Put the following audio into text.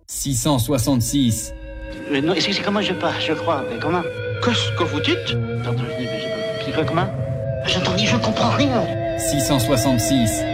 666. Non, c'est comment je pars, je crois. Mais comment? Qu'est-ce que vous dites? Pardon, c'est quoi, comment? J'entends dire, je comprends rien. 666.